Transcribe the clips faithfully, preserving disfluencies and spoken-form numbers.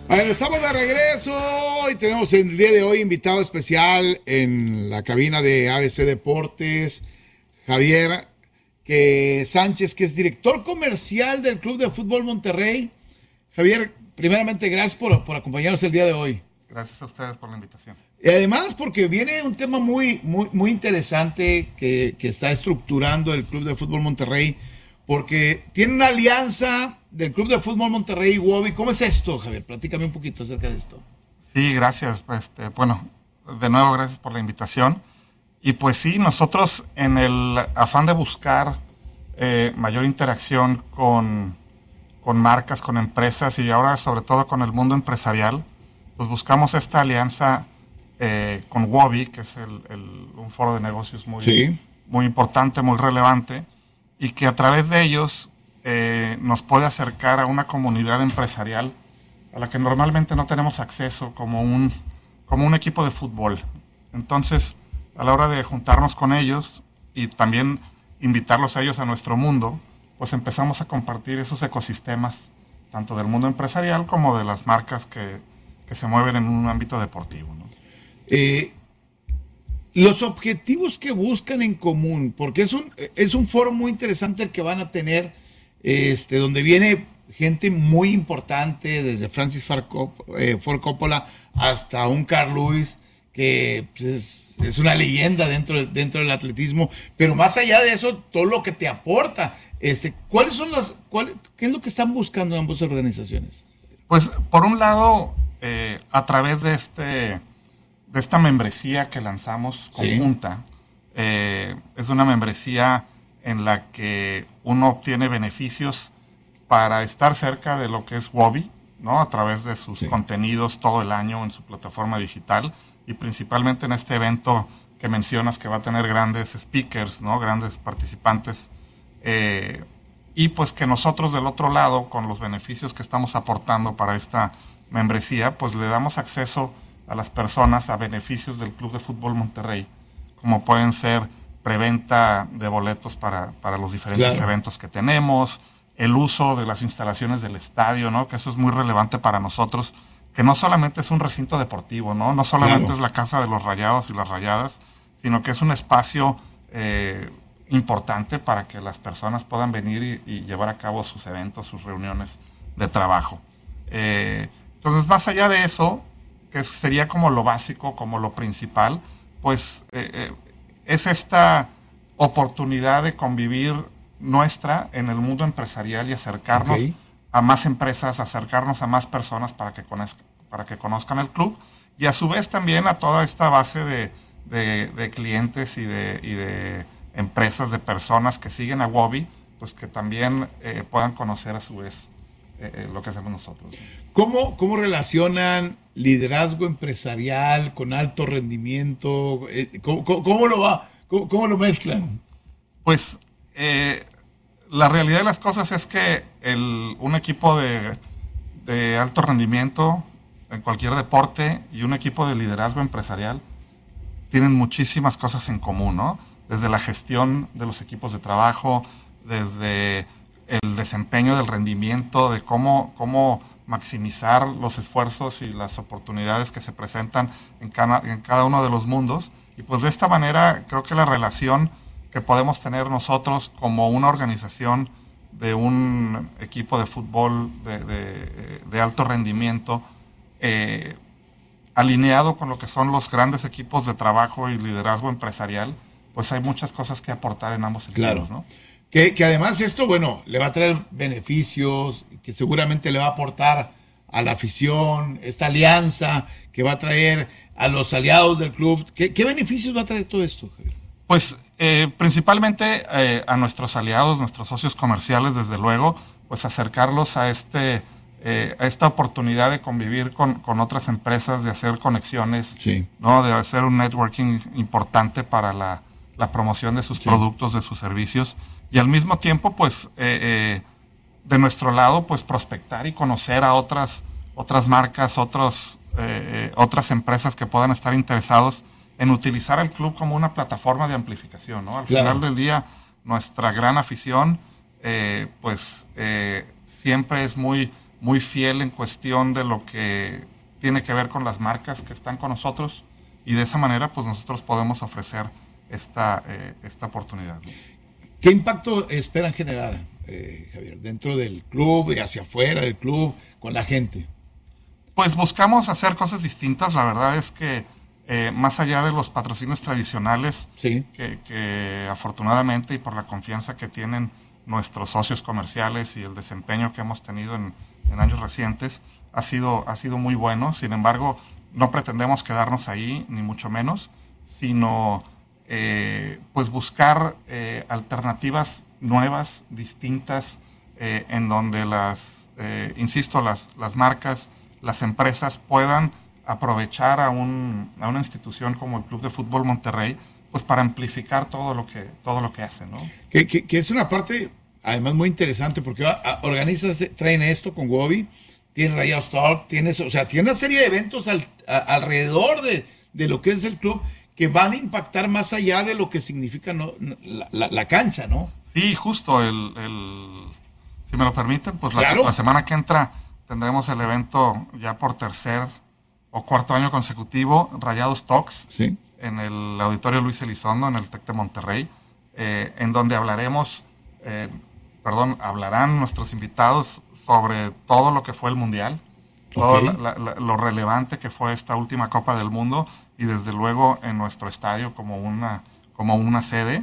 Bueno, estamos de regreso y tenemos el día de hoy invitado especial en la cabina de A B C Deportes, Javier que Sánchez, que es director comercial del Club de Fútbol Monterrey. Javier, primeramente, gracias por, por acompañarnos el día de hoy. Gracias a ustedes por la invitación. Y además porque viene un tema muy, muy, muy interesante que, que está estructurando el Club de Fútbol Monterrey, porque tiene una alianza del Club de Fútbol Monterrey y Wobi. ¿Cómo es esto, Javier? Platícame un poquito acerca de esto. Sí, gracias. Este, bueno, de nuevo, gracias por la invitación. Y pues sí, nosotros en el afán de buscar eh, mayor interacción con, con marcas, con empresas y ahora sobre todo con el mundo empresarial, pues buscamos esta alianza eh, con Wobi, que es el, el, un foro de negocios muy, sí. muy importante, muy relevante, y que a través de ellos eh, nos puede acercar a una comunidad empresarial a la que normalmente no tenemos acceso como un, como un equipo de fútbol. Entonces, a la hora de juntarnos con ellos y también invitarlos a ellos a nuestro mundo, pues empezamos a compartir esos ecosistemas, tanto del mundo empresarial como de las marcas que, que se mueven en un ámbito deportivo, ¿no? Eh, los objetivos que buscan en común, porque es un, es un foro muy interesante el que van a tener, este, donde viene gente muy importante, desde Francis Ford Coppola, eh, Ford Coppola hasta un Carl Lewis, que pues, es, es una leyenda dentro, dentro del atletismo, pero más allá de eso, todo lo que te aporta. Este, ¿cuáles son las, cuál, qué es lo que están buscando ambas organizaciones? Pues, por un lado, eh, a través de este de esta membresía que lanzamos conjunta, sí. eh, es una membresía en la que uno obtiene beneficios para estar cerca de lo que es Wobi, ¿no? A través de sus sí. contenidos todo el año en su plataforma digital y principalmente en este evento que mencionas que va a tener grandes speakers, ¿no? Grandes participantes. Eh, y pues que nosotros del otro lado, con los beneficios que estamos aportando para esta membresía, pues le damos acceso a las personas a beneficios del Club de Fútbol Monterrey, como pueden ser preventa de boletos para, para los diferentes claro. eventos que tenemos, el uso de las instalaciones del estadio, ¿no? Que eso es muy relevante para nosotros, que no solamente es un recinto deportivo, ¿no? No solamente claro. es la casa de los Rayados y las Rayadas, sino que es un espacio eh, importante para que las personas puedan venir y, y llevar a cabo sus eventos, sus reuniones de trabajo. Eh, entonces, más allá de eso, que sería como lo básico, como lo principal, pues eh, eh, es esta oportunidad de convivir nuestra en el mundo empresarial y acercarnos okay. a más empresas, acercarnos a más personas para que, conozca, para que conozcan el club y a su vez también a toda esta base de, de, de clientes y de, y de empresas, de personas que siguen a Wobi, pues que también eh, puedan conocer a su vez eh, eh, lo que hacemos nosotros. ¿Cómo, cómo relacionan liderazgo empresarial con alto rendimiento? ¿Cómo, cómo, cómo lo va? ¿Cómo, cómo lo mezclan? Pues eh, la realidad de las cosas es que el, un equipo de, de alto rendimiento en cualquier deporte y un equipo de liderazgo empresarial tienen muchísimas cosas en común, ¿no? Desde la gestión de los equipos de trabajo, desde el desempeño del rendimiento, de cómo, cómo maximizar los esfuerzos y las oportunidades que se presentan en cada, en cada uno de los mundos. Y pues de esta manera creo que la relación que podemos tener nosotros como una organización de un equipo de fútbol de, de, de alto rendimiento, eh, alineado con lo que son los grandes equipos de trabajo y liderazgo empresarial, pues hay muchas cosas que aportar en ambos equipos, claro. ¿no? Que, que además esto, bueno, le va a traer beneficios, que seguramente le va a aportar a la afición, esta alianza que va a traer a los aliados del club. ¿Qué, qué beneficios va a traer todo esto, Javier? Pues eh, principalmente eh, a nuestros aliados, nuestros socios comerciales, desde luego, pues acercarlos a este eh, a esta oportunidad de convivir con, con otras empresas, de hacer conexiones, sí. ¿no? De hacer un networking importante para la, la promoción de sus sí. productos, de sus servicios. Y al mismo tiempo, pues, eh, eh, de nuestro lado, pues, prospectar y conocer a otras, otras marcas, otros, eh, otras empresas que puedan estar interesados en utilizar el club como una plataforma de amplificación, ¿no? Al claro. final del día, nuestra gran afición, eh, pues, eh, siempre es muy muy fiel en cuestión de lo que tiene que ver con las marcas que están con nosotros, y de esa manera pues nosotros podemos ofrecer esta, eh, esta oportunidad. ¿Qué impacto esperan generar, eh, Javier, dentro del club y hacia afuera del club, con la gente? Pues buscamos hacer cosas distintas. La verdad es que eh, más allá de los patrocinios tradicionales, sí. que, que afortunadamente y por la confianza que tienen nuestros socios comerciales y el desempeño que hemos tenido en, en años recientes, ha sido, ha sido muy bueno. Sin embargo, no pretendemos quedarnos ahí, ni mucho menos, sino eh, pues buscar eh, alternativas nuevas, distintas, eh, en donde las, eh, insisto, las, las marcas, las empresas puedan aprovechar a, un, a una institución como el Club de Fútbol Monterrey, pues para amplificar todo lo que, todo lo que hace, ¿no? Que, que, que es una parte, además, muy interesante, porque a, a, organizas, traen esto con Wobby, tienes Rayados Talk, tienes, o sea, tiene una serie de eventos al, a, alrededor de, de lo que es el club, que van a impactar más allá de lo que significa, ¿no? la, la, la cancha, ¿no? Sí, justo, el, el si me lo permiten, pues la, claro. la semana que entra tendremos el evento ya por tercer o cuarto año consecutivo, Rayados Talks, sí. en el Auditorio Luis Elizondo, en el TEC de Monterrey, eh, en donde hablaremos, eh, perdón, hablarán nuestros invitados sobre todo lo que fue el Mundial, todo okay. la, la, lo relevante que fue esta última Copa del Mundo, y desde luego en nuestro estadio como una, como una sede.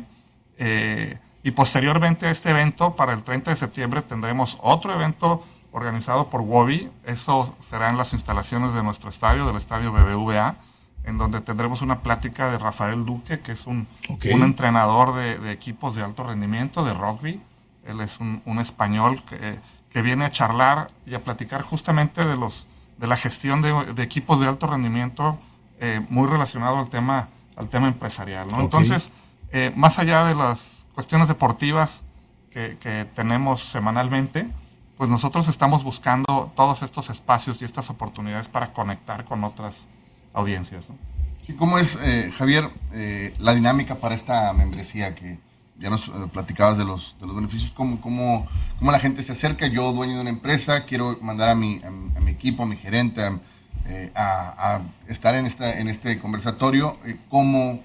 Eh, y posteriormente a este evento, para el treinta de septiembre, tendremos otro evento organizado por Wobby. Eso será en las instalaciones de nuestro estadio, del estadio B B V A, en donde tendremos una plática de Rafael Duque, que es un, okay. un entrenador de, de equipos de alto rendimiento, de rugby. Él es un, un español que, que viene a charlar y a platicar justamente de, los, de la gestión de, de equipos de alto rendimiento, eh, muy relacionado al tema, al tema empresarial, ¿no? Okay. Entonces, eh, más allá de las cuestiones deportivas que, que tenemos semanalmente, pues nosotros estamos buscando todos estos espacios y estas oportunidades para conectar con otras audiencias, ¿no? Sí, ¿cómo es, eh, Javier, eh, la dinámica para esta membresía que ya nos eh, platicabas de los, de los beneficios? ¿Cómo, cómo, ¿Cómo la gente se acerca? Yo, dueño de una empresa, quiero mandar a mi, a, a mi equipo, a mi gerente, a, eh, a, a estar en, esta, en este conversatorio. Eh, ¿Cómo,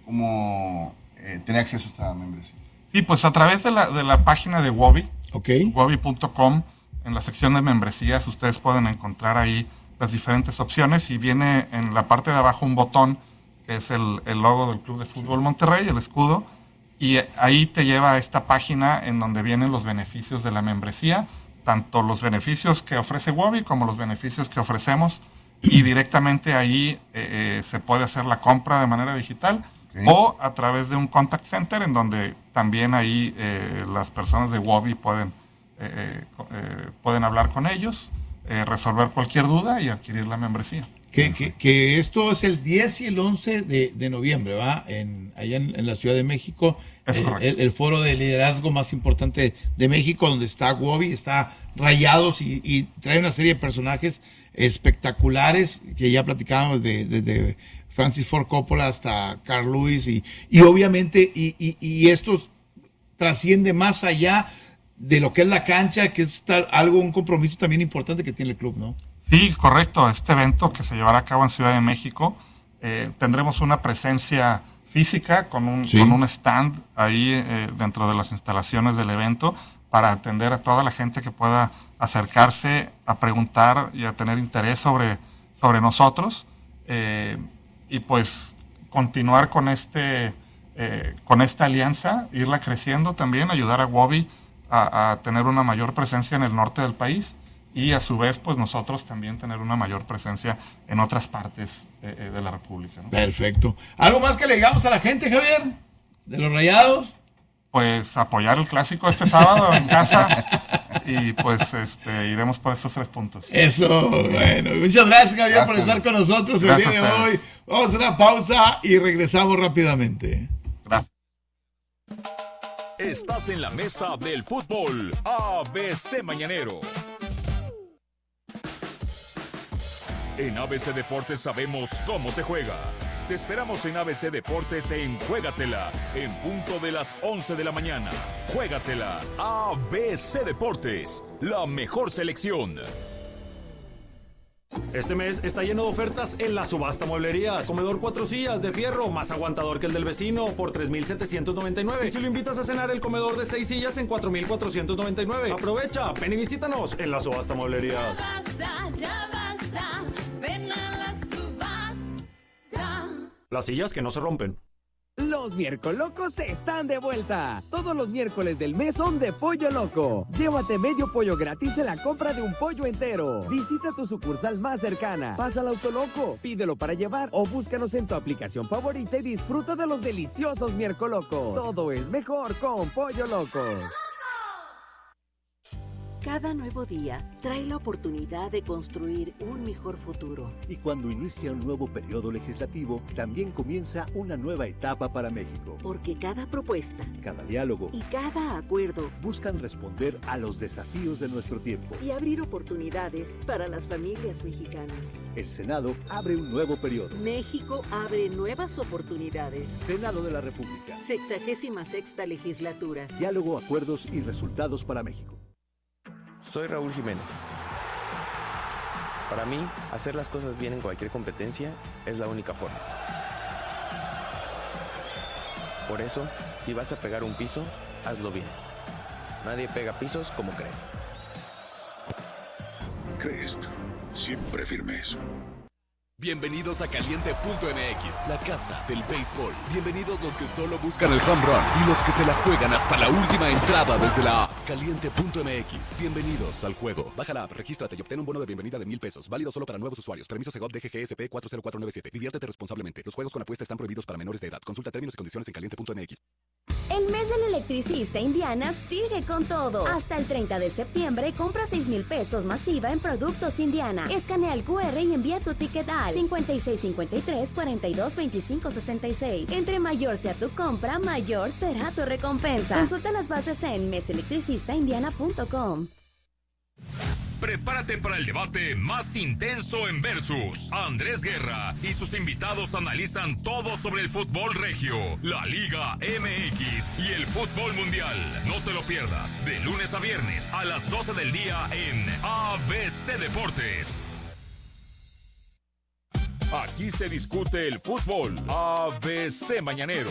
cómo eh, tener acceso a esta membresía? Sí, pues a través de la, de la página de Wobby, okay. wobby punto com, en la sección de membresías, ustedes pueden encontrar ahí las diferentes opciones, y viene en la parte de abajo un botón que es el, el logo del Club de Fútbol Monterrey, el escudo, y ahí te lleva a esta página en donde vienen los beneficios de la membresía, tanto los beneficios que ofrece Wobby como los beneficios que ofrecemos, y directamente ahí eh, eh, se puede hacer la compra de manera digital, okay. o a través de un contact center, en donde también ahí eh, las personas de Wobby pueden, eh, eh, pueden hablar con ellos, Eh, resolver cualquier duda y adquirir la membresía. Que, que, que esto es el diez y el once de, de noviembre, ¿va? En, allá en, en la Ciudad de México. Es eh, correcto. El, el foro de liderazgo más importante de México, donde está Wobby, está Rayados y, y trae una serie de personajes espectaculares que ya platicábamos de, desde Francis Ford Coppola hasta Carl Lewis, y, y obviamente, y, y, y esto trasciende más allá de lo que es la cancha, que es tal, algo, un compromiso también importante que tiene el club, ¿no? Sí, correcto. Este evento que se llevará a cabo en Ciudad de México, eh, tendremos una presencia física con un, sí. con un stand ahí eh, dentro de las instalaciones del evento, para atender a toda la gente que pueda acercarse a preguntar y a tener interés sobre, sobre nosotros, eh, y pues continuar con, este, eh, con esta alianza, irla creciendo también, ayudar a Wobby A, a tener una mayor presencia en el norte del país, y a su vez pues nosotros también tener una mayor presencia en otras partes eh, de la República, ¿no? Perfecto. ¿Algo más que le digamos a la gente, Javier, de los Rayados? Pues apoyar el clásico este sábado en casa, y pues este iremos por estos tres puntos. Eso, bueno, muchas gracias, Javier, gracias por estar con nosotros el gracias día de hoy. Vamos a hacer una pausa y regresamos rápidamente. Gracias. Estás en la mesa del fútbol A B C Mañanero. En A B C Deportes sabemos cómo se juega. Te esperamos en A B C Deportes en Juégatela, en punto de las once de la mañana. Juégatela, A B C Deportes, la mejor selección. Este mes está lleno de ofertas en la subasta Mueblerías. Comedor cuatro sillas de fierro, más aguantador que el del vecino, por tres mil setecientos noventa y nueve. Y si lo invitas a cenar, el comedor de seis sillas en cuatro mil cuatrocientos noventa y nueve. Aprovecha, ven y visítanos en la subasta Mueblerías. Ya basta, ya basta, ven a la subasta. Las sillas que no se rompen. Los Miércolocos están de vuelta. Todos los miércoles del mes son de Pollo Loco. Llévate medio pollo gratis en la compra de un pollo entero. Visita tu sucursal más cercana. Pasa al Autoloco, pídelo para llevar o búscanos en tu aplicación favorita y disfruta de los deliciosos Miércolocos. Todo es mejor con Pollo Loco. Cada nuevo día trae la oportunidad de construir un mejor futuro. Y cuando inicia un nuevo periodo legislativo, también comienza una nueva etapa para México. Porque cada propuesta, cada diálogo y cada acuerdo buscan responder a los desafíos de nuestro tiempo y abrir oportunidades para las familias mexicanas. El Senado abre un nuevo periodo. México abre nuevas oportunidades. Senado de la República. Sexagésima sexta legislatura. Diálogo, acuerdos y resultados para México. Soy Raúl Jiménez. Para mí, hacer las cosas bien en cualquier competencia es la única forma. Por eso, si vas a pegar un piso, hazlo bien. Nadie pega pisos como Crest. Crest, siempre firmes. Bienvenidos a Caliente punto M X, la casa del béisbol. Bienvenidos los que solo buscan el home run y los que se la juegan hasta la última entrada desde la A. Caliente punto M X, bienvenidos al juego. Baja la app, regístrate y obtén un bono de bienvenida de mil pesos. Válido solo para nuevos usuarios. Permiso Segov D G G S P cuatro cero cuatro nueve siete. Diviértete responsablemente. Los juegos con apuesta están prohibidos para menores de edad. Consulta términos y condiciones en caliente punto M X. El mes del electricista Indiana sigue con todo. Hasta el treinta de septiembre, compra seis mil pesos masiva en productos Indiana. Escanea el Q R y envía tu ticket al cincuenta y seis cincuenta y tres cuarenta y dos veinticinco sesenta y seis. Entre mayor sea tu compra, mayor será tu recompensa. Consulta las bases en mes electricista indiana punto com. Prepárate para el debate más intenso en Versus. Andrés Guerra y sus invitados analizan todo sobre el fútbol regio, la Liga M X y el fútbol mundial. No te lo pierdas, de lunes a viernes a las doce del día en A B C Deportes. Aquí se discute el fútbol. A B C Mañanero.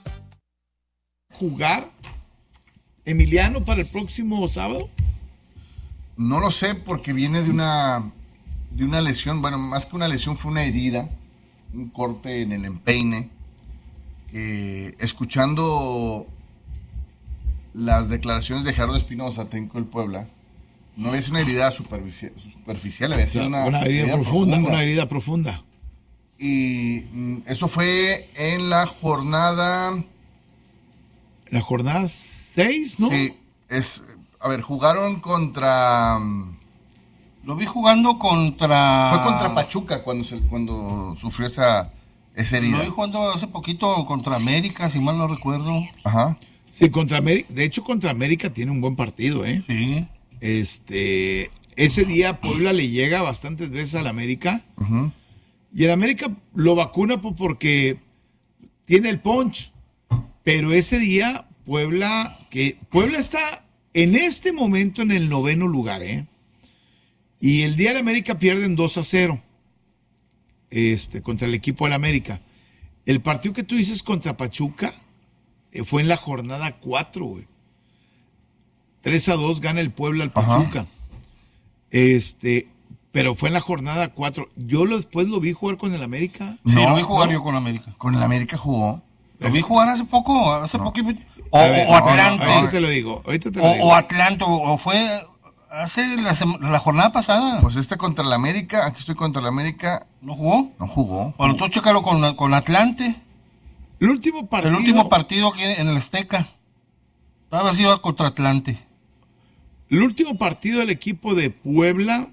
¿Jugar Emiliano para el próximo sábado? No lo sé porque viene de una de una lesión, bueno, más que una lesión fue una herida, un corte en el empeine. Eh, escuchando las declaraciones de Gerardo Espinosa, técnico del Puebla, no había sido una herida superficial, superficial había sido una, una herida, herida profunda, profunda. Una herida profunda. Y mm, eso fue en la jornada... La jornada seis, ¿no? Sí, es... A ver, jugaron contra... Lo vi jugando contra... Fue contra Pachuca cuando se, cuando sufrió esa, esa herida. Lo vi jugando hace poquito contra América, si mal no recuerdo. Ajá. Sí, contra América. De hecho, contra América tiene un buen partido, ¿eh? Sí. Este... Ese día Puebla le llega bastantes veces al América. Uh-huh. Y el América lo vacuna porque tiene el punch. Pero ese día Puebla... que Puebla está... En este momento en el noveno lugar, ¿eh? Y el día de América pierden dos a cero este, contra el equipo del América. El partido que tú dices contra Pachuca eh, fue en la jornada cuatro, güey. tres a dos gana el Puebla al Pachuca. Ajá. Este, pero fue en la jornada cuatro. Yo lo, después lo vi jugar con el América. Sí, no, lo vi jugar no. yo con el América. Con el América jugó. Lo vi jugar hace poco, hace no. poquito. O, ver, o Atlanta. No, no, ahorita te lo digo. Ahorita te lo o, digo. o Atlanta, o fue hace la, la jornada pasada. Pues este contra el América, aquí estoy contra el América. ¿No jugó? No jugó. Bueno, tú chécalo con, con Atlante. El último partido. El último partido aquí en el Azteca. Había sido contra Atlante. El último partido del equipo de Puebla.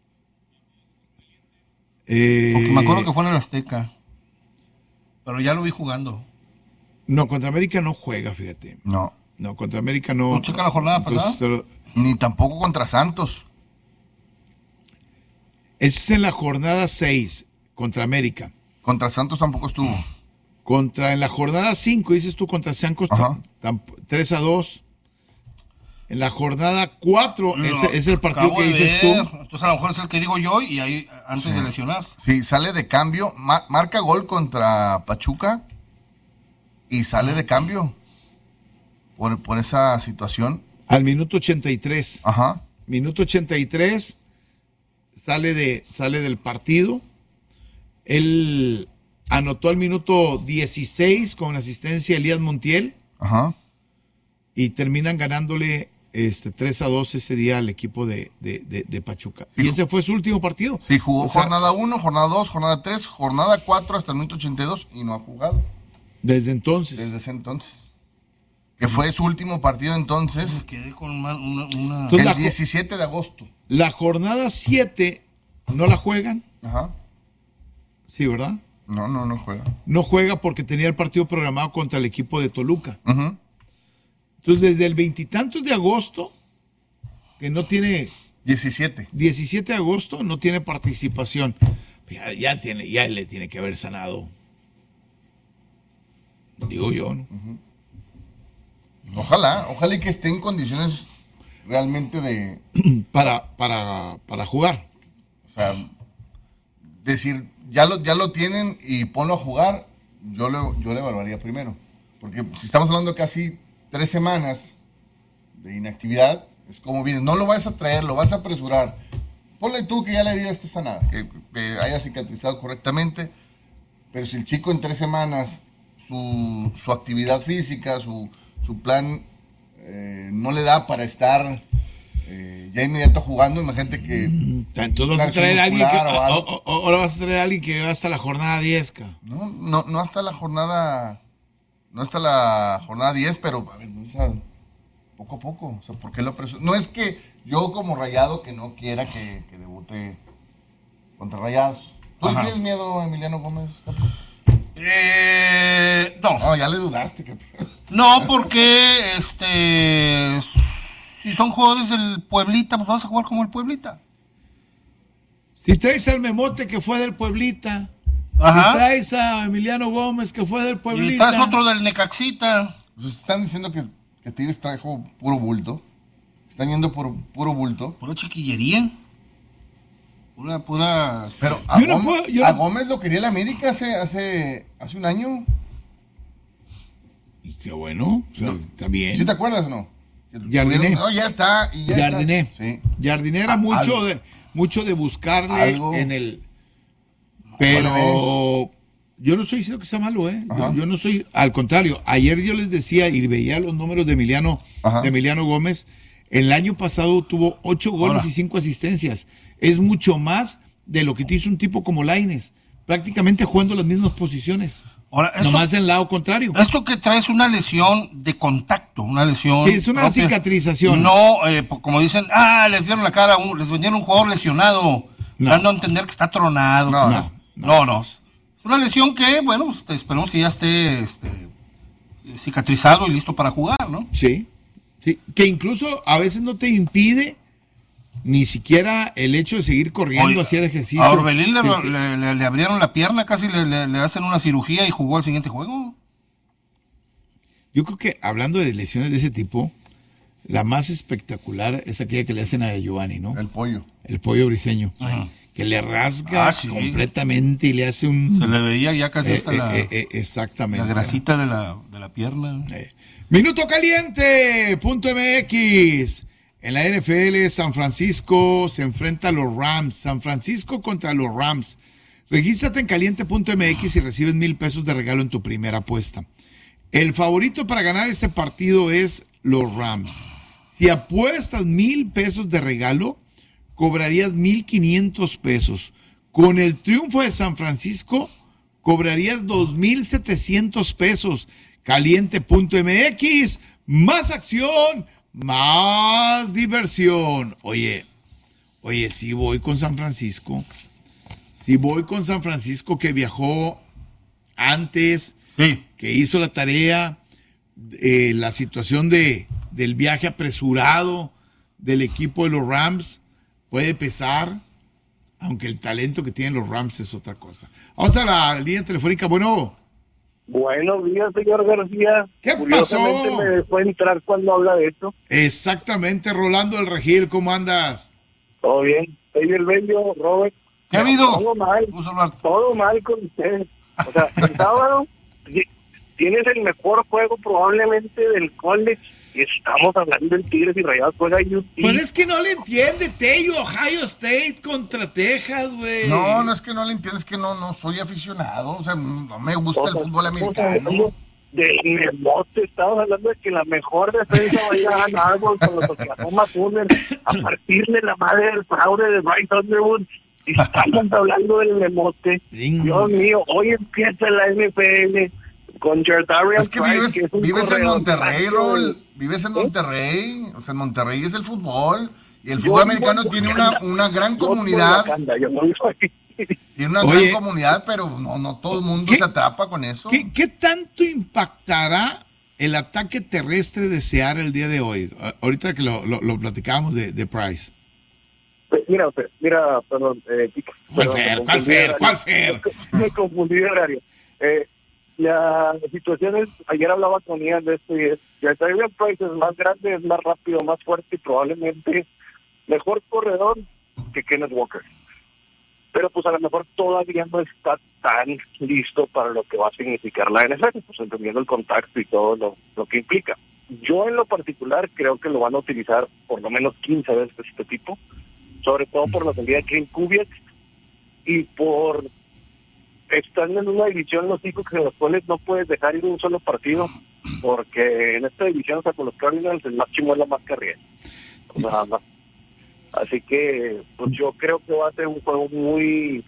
Eh, Porque me acuerdo que fue en el Azteca. Pero ya lo vi jugando. No, contra América no juega, fíjate. No. No, contra América no. ¿No checa la jornada pasada? Lo, Ni tampoco contra Santos. Ese es en la jornada seis, contra América. Contra Santos tampoco estuvo. Contra, en la jornada cinco, dices tú, contra Santos, tres a dos. En la jornada cuatro, No, ese es el partido que acabo de dices ver. tú. Entonces a lo mejor es el que digo yo y ahí antes Sí. de lesionarse. Sí, sale de cambio, ma- marca gol contra Pachuca y sale de cambio por, por esa situación. Al minuto ochenta y tres. Ajá. Minuto ochenta y tres, sale, de, sale del partido. Él anotó al minuto dieciséis con asistencia de Elías Montiel. Ajá. Y terminan ganándole este tres a dos ese día al equipo de, de, de, de Pachuca. Y ese fue su último partido. Y jugó O sea, jornada uno, jornada dos, jornada tres, jornada cuatro hasta el minuto ochenta y dos y no ha jugado. Desde entonces. Desde ese entonces. Que fue su último partido entonces. Quedé con mal- una, una- Entonces, la el jo- diecisiete de agosto. La jornada siete no la juegan. Ajá. Sí, ¿verdad? No, no, no juega. No juega porque tenía el partido programado contra el equipo de Toluca. Ajá. Entonces, desde el veintitantos de agosto, que no tiene... diecisiete. diecisiete de agosto, no tiene participación. Ya, ya, tiene, ya le tiene que haber sanado. Digo yo, ¿no? Ojalá, ojalá y que esté en condiciones realmente de... para, para, para jugar. O sea, decir, ya lo, ya lo tienen y ponlo a jugar, yo le, yo le evaluaría primero. Porque si estamos hablando de casi tres semanas de inactividad, es como vienes, no lo vas a traer, lo vas a apresurar. Ponle tú que ya la herida esté sanada, que, que haya cicatrizado correctamente, pero si el chico en tres semanas, su, su actividad física, su, su plan eh, no le da para estar eh, ya inmediato jugando, imagínate que... Entonces vas a traer a alguien que, a- o- o- ahora vas a traer a alguien que va hasta la jornada diez, ca. No, no, no hasta la jornada, no hasta la jornada diez, pero a ver, o sea, poco a poco, o sea, ¿por qué lo apresuro? No es que yo como Rayado que no quiera que, que debute contra Rayados. ¿Tú le Ajá. tienes miedo a Emiliano Gómez, Capo? Eh, no. No, ya le dudaste, campeón. No, porque este si son jugadores del Pueblita, pues vas a jugar como el Pueblita. Si traes al Memote que fue del Pueblita, Ajá. si traes a Emiliano Gómez que fue del Pueblita, Y traes otro del Necaxita. Pues están diciendo que, que Tigres trajo puro bulto. Están yendo por puro bulto. Pura chiquillería. Pura, pura. Pero a, Yo no Gómez, puedo- yo a no- Gómez lo quería el América hace, hace, hace un año. y qué bueno, o sea, está bien. ¿Sí te acuerdas o no? Jardiné. No, ya está. Y ya Jardiné. está. Sí. Jardiné era A- mucho algo. de, mucho de buscarle Algo. en el... Otra Pero yo no estoy diciendo que sea malo, ¿eh? Yo, Ajá. yo no soy... Al contrario, ayer yo les decía y veía los números de Emiliano, Ajá. de Emiliano Gómez. El año pasado tuvo ocho goles Ahora. y cinco asistencias. Es mucho más de lo que te hizo un tipo como Lainez. Prácticamente jugando las mismas posiciones. Ahora, esto, Nomás del lado contrario. esto que traes una lesión de contacto, una lesión. Sí, es una propia. cicatrización. No, eh, po- como dicen, ah, les vieron la cara, a un- les vendieron un jugador lesionado, No. dando a entender que está tronado. No, no, no, no, no. Es una lesión que, bueno, pues, te- esperemos que ya esté este, cicatrizado y listo para jugar, ¿no? Sí, sí, que incluso a veces no te impide ni siquiera el hecho de seguir corriendo, Oye, hacer ejercicio. A Orbelín le, Que- que- le- le- le abrieron la pierna, casi le, le- le hacen una cirugía y jugó al siguiente juego. Yo creo que hablando de lesiones de ese tipo, la más espectacular es aquella que le hacen a Giovanni, ¿no? El pollo. El pollo briseño. Ajá. Que le rasga Ah, sí. completamente y le hace un... Se le veía ya casi Eh, hasta eh, la, eh, eh, exactamente. la grasita de la, de la pierna. Eh, Minuto caliente, punto M X. En la N F L, San Francisco se enfrenta a los Rams. San Francisco contra los Rams. Regístrate en caliente punto M X y recibes mil pesos de regalo en tu primera apuesta. El favorito para ganar este partido es los Rams. Si apuestas mil pesos de regalo, cobrarías mil quinientos pesos. Con el triunfo de San Francisco, cobrarías dos mil setecientos pesos. caliente punto M X, más acción, más diversión. Oye, oye, si voy con San Francisco, si voy con San Francisco que viajó antes, Sí. que hizo la tarea, eh, la situación de, del viaje apresurado del equipo de los Rams puede pesar. aunque el talento que tienen los Rams es otra cosa. Vamos a la línea telefónica. Bueno. Buenos días, señor García. ¿Qué Curiosamente pasó? me dejó entrar cuando habla de esto. Exactamente, Rolando del Regil, ¿cómo andas? Todo bien. Soy el bello, Robert. ¿Qué ha habido? Todo mal. Todo mal con ustedes. O sea, el sábado tienes el mejor juego probablemente del college y estamos hablando del Tigres y Rayados juega U T. Pues es que no le entiende, Tello, Ohio State contra Texas, güey. No, no es que no le entiendes, es que no, no soy aficionado, o sea, no me gusta el fútbol americano. Del memote, estamos hablando de que la mejor defensa va a ir a ganar con los Oklahoma Thunder a partirle la madre del fraude de Bryce Underwood. Y estamos hablando del memote. Dios mío, hoy empieza la N F L con Jardarian Es que Price, vives, que es un vives en Monterrey, corredor. Rol, vives en Monterrey, o sea, en Monterrey es el fútbol, y el Yo fútbol vivo americano en tiene una, Wakanda. una gran Yo comunidad, vivo en Wakanda, yo no vivo aquí. tiene una Oye. gran comunidad, pero no, no todo el mundo se atrapa con eso. ¿Qué, ¿Qué tanto impactará el ataque terrestre de Seattle el día de hoy? A- Ahorita que lo, lo, lo platicábamos de, de Price. Pues mira, o sea, mira, perdón, eh, Kiko, ¿Cuál perdón, Fer? me ¿Cuál confundí de Fer? horario. ¿Cuál Fer? Me confundí de horario. Eh, la situación es, ayer hablaba con Ian de esto y es, ya Jardarian Price es más grande, es más rápido, más fuerte y probablemente mejor corredor que Kenneth Walker. Pero pues a lo mejor todavía no está tan listo para lo que va a significar la N F L, pues entendiendo el contacto y todo lo, lo que implica. Yo en lo particular creo que lo van a utilizar por lo menos quince veces este tipo, sobre todo por la salida de Clint Kubiak y por estar en una división los hijos en los cuales no puedes dejar ir un solo partido, porque en esta división, o sea, con los Cardinals el más chimo es la más carrera. O sea, más. Así que pues yo creo que va a ser un juego muy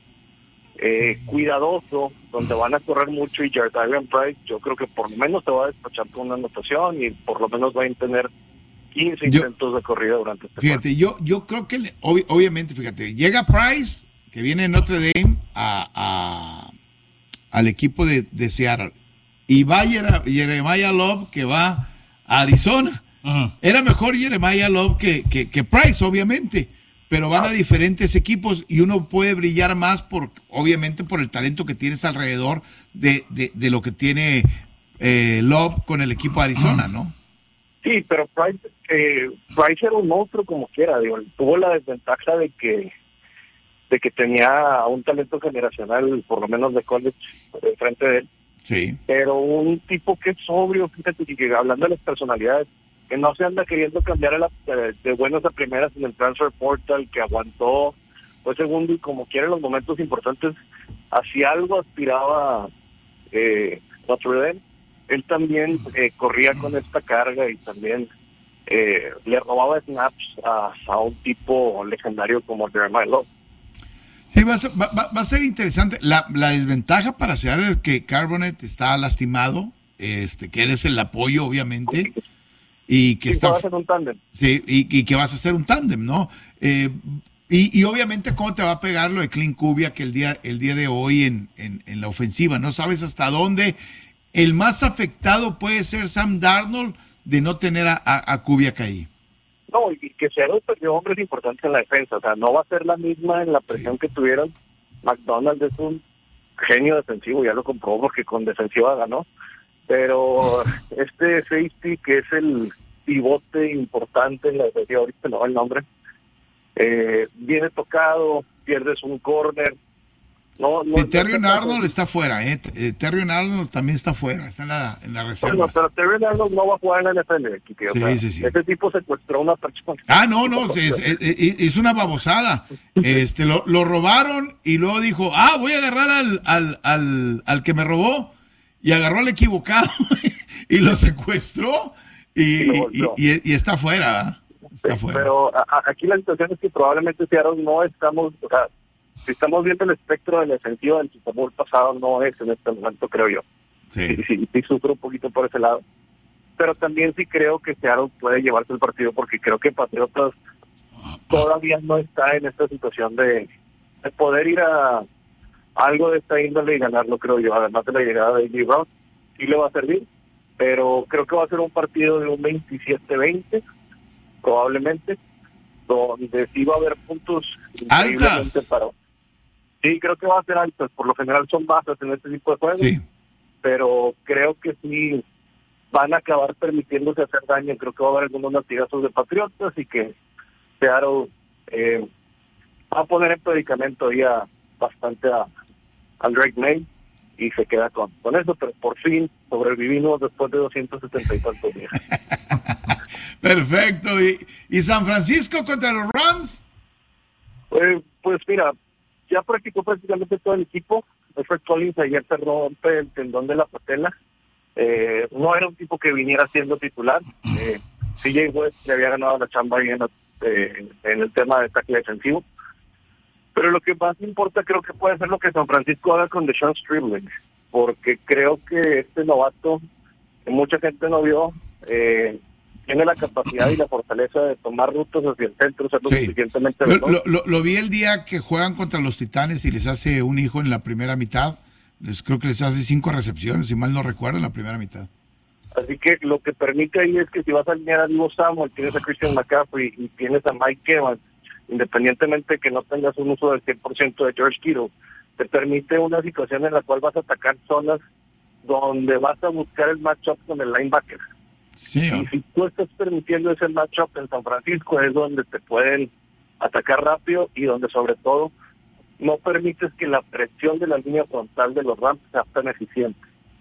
eh, cuidadoso, donde van a correr mucho y Jardarian Price yo creo que por lo menos te va a despachar con una anotación y por lo menos va a tener quince Yo- intentos de corrida durante este Fíjate, yo, yo creo que, le- obvi- obviamente, fíjate, llega Price, que viene de Notre Dame, a, a- al equipo de, de Seattle, y va Jere- Jeremiah Love, que va a Arizona. Era mejor Jeremiah Love que, que, que Price, obviamente, pero van a diferentes equipos y uno puede brillar más, por obviamente, por el talento que tienes alrededor de, de, de lo que tiene eh, Love con el equipo de Arizona, ¿no? Sí, pero Price, eh, Price era un monstruo como quiera, digo, tuvo la desventaja de que de que tenía un talento generacional, por lo menos de college, de frente de él, Sí. pero un tipo que es sobrio, fíjate, que, que hablando de las personalidades, que no se anda queriendo cambiar a la- de, de buenas a primeras en el transfer portal, que aguantó, fue segundo y como quiera en los momentos importantes, hacia algo aspiraba eh, Notre Dame. Él también eh, corría con esta carga y también eh, le robaba snaps a, a un tipo legendario como Jeremiah Love. Sí, va a ser, va, va- va a ser interesante. La, la desventaja para Seattle es que Carbonet está lastimado, este, que eres el apoyo, obviamente, y que Sí, está... va a ser un tándem. Sí, y, y que vas a hacer un tándem, ¿no? Eh, y, y obviamente cómo te va a pegar lo de Clint Kubiak el día, el día de hoy en, en, en la ofensiva. No sabes hasta dónde. El más afectado puede ser Sam Darnold de no tener a, a, a Kubiak ahí. No, y que Seattle perdió hombres importantes en la defensa. O sea, no va a ser la misma en la presión que tuvieron. McDonald es un genio defensivo, ya lo comprobó porque con defensiva ganó. Pero este safety, que es el pivote importante en la defensiva, ahorita no va el nombre, eh, viene tocado, pierdes un corner. No, no, Sí, Terry no- Arnold está fuera, ¿eh? Eh, Terry Arnold también está fuera, está en la, en la No, reserva. pero Terry Arnold no va a jugar en la N F L, Kike, o Sí, sea, sí, sí. ese tipo secuestró a una persona. Ah, no, no, es, es- es- es una babosada. Este, lo, lo robaron y luego dijo, ah, voy a agarrar al, al, al, al que me robó, y agarró al equivocado y lo secuestró y, Y lo y, golpeó. y- y está fuera, ¿eh? Está fuera. Pero a- a- aquí la situación es que probablemente Seattle no estamos, o sea, si estamos viendo el espectro de la defensiva del Super Bowl pasado, no es en este momento, creo yo. Sí. Sí, sí, sí sufro un poquito por ese lado. Pero también sí creo que Seattle puede llevarse el partido porque creo que Patriotas todavía no está en esta situación de, de poder ir a algo de esta índole y ganarlo, creo yo. Además de la llegada de A J Brown, sí le va a servir, pero creo que va a ser un partido de un veintisiete veinte, probablemente. donde sí va a haber puntos altas. Para... Sí, creo que va a ser altas. Por lo general son bajas en este tipo de juegos. Sí. Pero creo que sí van a acabar permitiéndose hacer daño. Creo que va a haber algunos latigazos de Patriotas y que Seattle eh, va a poner en predicamento ya bastante a, a Drake May y se queda con, con eso, pero por fin sobrevivimos después de doscientos setenta y tantos días. Perfecto. ¿Y, ¿Y San Francisco contra los Rams? Eh, pues mira, ya practicó prácticamente todo el equipo. Alfred Collins ayer se rompe el tendón de la patela. Eh, no era un tipo que viniera siendo titular. Eh, C J West le había ganado la chamba ahí en, eh, en el tema de tackle defensivo. Pero lo que más importa creo que puede ser lo que San Francisco haga con Deshaun Stribling, porque creo que este novato, que mucha gente no vio, eh, tiene la capacidad y la fortaleza de tomar rutas hacia el centro, ser lo sí. suficientemente veloz. Lo, lo, lo vi el día que juegan contra los Titanes y les hace un hijo en la primera mitad. Les, creo que les hace cinco recepciones, si mal no recuerdo, en la primera mitad. Así que lo que permite ahí es que si vas a alinear a Divo Samuel, tienes a Christian McCaffrey y tienes a Mike Evans, independientemente que no tengas un uso del cien por ciento de George Kittle, te permite una situación en la cual vas a atacar zonas donde vas a buscar el matchup con el linebacker. Sí, y si tú estás permitiendo ese matchup en San Francisco es donde te pueden atacar rápido y donde sobre todo no permites que la presión de la línea frontal de los Rams sea tan eficiente.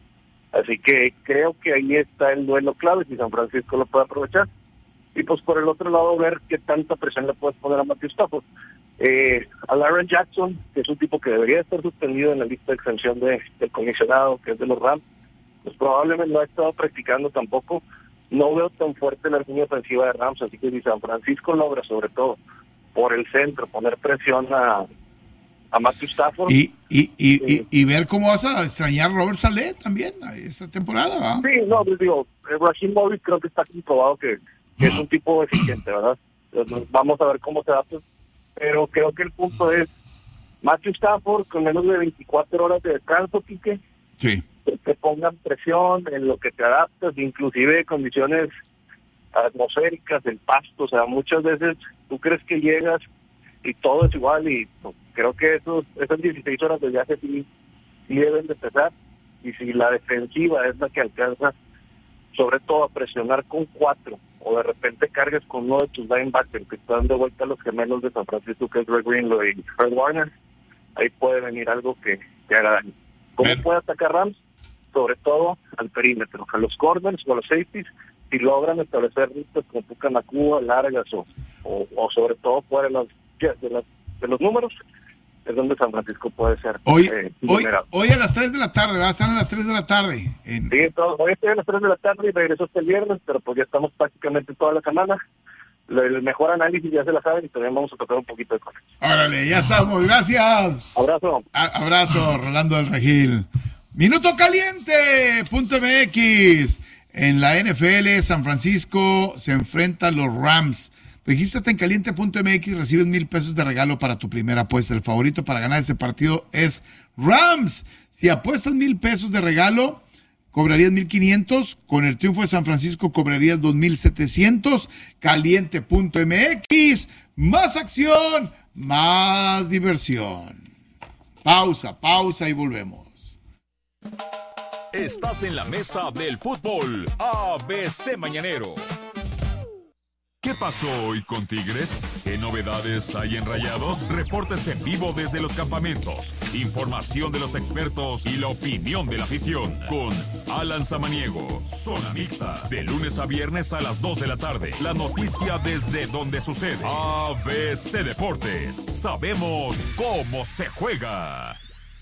Así que creo que ahí está el duelo clave si San Francisco lo puede aprovechar. Y pues por el otro lado ver qué tanta presión le puedes poner a Matthew Stafford. Eh, a Larry Jackson, que es un tipo que debería estar suspendido en la lista de exención de, del comisionado, que es de los Rams, pues probablemente no ha estado practicando tampoco. No veo tan fuerte la línea ofensiva de Rams, así que si San Francisco logra, sobre todo por el centro, poner presión a, a Matthew Stafford. Y, y, y, eh, y, y ver cómo vas a extrañar a Robert Saleh también esta temporada, ¿verdad? Sí, no, pues digo, Raheem Morris creo que está comprobado que que es un tipo eficiente, ¿verdad? Entonces, vamos a ver cómo se adapta, pero creo que el punto es Matthew Stafford con menos de veinticuatro horas de descanso, Quique, sí. que te pongan presión en lo que te adaptas, inclusive condiciones atmosféricas, el pasto, o sea, muchas veces tú crees que llegas y todo es igual y pues, creo que esos, esas dieciséis horas de viaje sí, sí deben de pesar, y si la defensiva es la que alcanza sobre todo a presionar con cuatro, o de repente cargues con uno de tus linebackers que están de vuelta a los gemelos de San Francisco, que es Greg Greenlow y Fred Warner, ahí puede venir algo que, que haga daño. ¿Cómo Pero... puede atacar Rams? Sobre todo al perímetro, a los corners o a los safeties, si logran establecer rutas como Puka Nakua, largas o, o, o sobre todo fuera de los, de, los, de los números, es donde San Francisco puede ser. Hoy, eh, hoy, hoy a las tres de la tarde, va a estar a las tres de la tarde. En... Sí, todo, hoy estoy a las tres de la tarde y regreso hasta el viernes, pero pues ya estamos prácticamente toda la semana. El mejor análisis ya se la saben y también vamos a tocar un poquito de cosas. Órale, ya estamos, gracias. Abrazo. A- abrazo, Rolando del Regil. Minuto Caliente punto M X. En la N F L, San Francisco se enfrenta a los Rams. Regístrate en caliente punto M X, recibes mil pesos de regalo para tu primera apuesta. El favorito para ganar ese partido es Rams. Si apuestas mil pesos de regalo, cobrarías mil quinientos. Con el triunfo de San Francisco cobrarías dos mil setecientos. caliente punto M X. Más acción, más diversión. Pausa, pausa y volvemos. Estás en la mesa del fútbol A B C Mañanero. ¿Qué pasó hoy con Tigres? ¿Qué novedades hay en Rayados? Reportes en vivo desde los campamentos, información de los expertos y la opinión de la afición. Con Alan Samaniego, Zona Mixta, de lunes a viernes a las dos de la tarde. La noticia desde donde sucede. A B C Deportes, sabemos cómo se juega.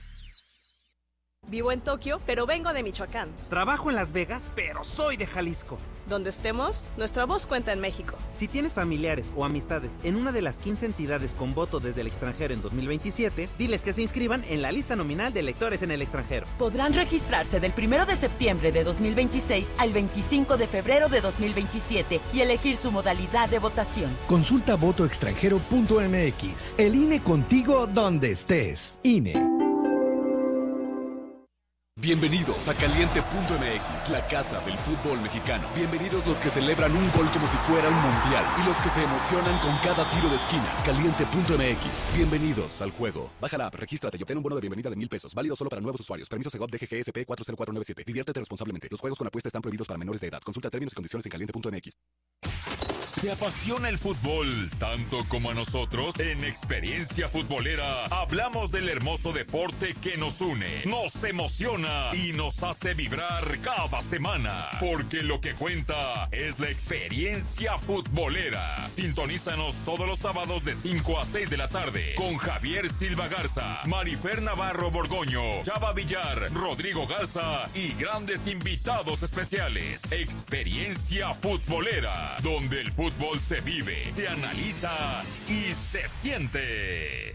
Vivo en Tokio, pero vengo de Michoacán. Trabajo en Las Vegas, pero soy de Jalisco. Donde estemos, nuestra voz cuenta en México. Si tienes familiares o amistades en una de las quince entidades con voto desde el extranjero en dos mil veintisiete, diles que se inscriban en la lista nominal de electores en el extranjero. Podrán registrarse del primero de septiembre de dos mil veintiséis al veinticinco de febrero de dos mil veintisiete y elegir su modalidad de votación. Consulta voto extranjero punto M X. El I N E contigo donde estés. I N E. Bienvenidos a Caliente punto M X, la casa del fútbol mexicano. Bienvenidos los que celebran un gol como si fuera un mundial y los que se emocionan con cada tiro de esquina. Caliente punto M X, bienvenidos al juego. Baja la app, regístrate y obtén un bono de bienvenida de mil pesos, válido solo para nuevos usuarios. Permiso Segov D G G S P cuatro cero cuatro nueve siete. Diviértete responsablemente. Los juegos con apuesta están prohibidos para menores de edad. Consulta términos y condiciones en caliente punto M X. ¿Te apasiona el fútbol tanto como a nosotros? En Experiencia Futbolera hablamos del hermoso deporte que nos une, nos emociona y nos hace vibrar cada semana. Porque lo que cuenta es la experiencia futbolera. Sintonízanos todos los sábados de cinco a seis de la tarde con Javier Silva Garza, Marifer Navarro Borgoño, Chava Villar, Rodrigo Garza y grandes invitados especiales. Experiencia Futbolera, donde el fútbol se vive, se analiza y se siente.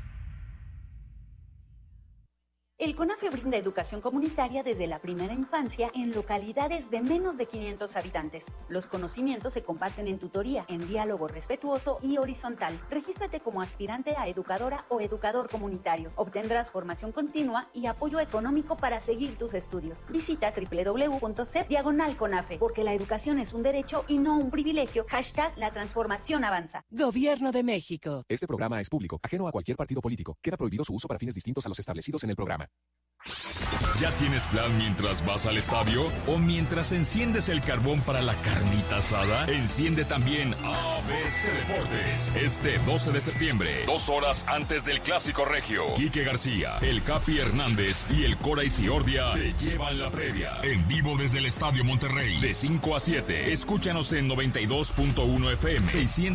El CONAFE brinda educación comunitaria desde la primera infancia en localidades de menos de quinientos habitantes. Los conocimientos se comparten en tutoría, en diálogo respetuoso y horizontal. Regístrate como aspirante a educadora o educador comunitario. Obtendrás formación continua y apoyo económico para seguir tus estudios. Visita doble u doble u doble u punto c e p diagonal CONAFE, porque la educación es un derecho y no un privilegio. Hashtag la transformación avanza. Gobierno de México. Este programa es público, ajeno a cualquier partido político. Queda prohibido su uso para fines distintos a los establecidos en el programa. ¿Ya tienes plan mientras vas al estadio? ¿O mientras enciendes el carbón para la carnita asada? Enciende también A B C Deportes. Este doce de septiembre, dos horas antes del Clásico Regio. Quique García, el Capi Hernández y el Cora Isiordia te llevan la previa. En vivo desde el Estadio Monterrey, de cinco a siete. Escúchanos en noventa y dos punto uno F M, seiscientos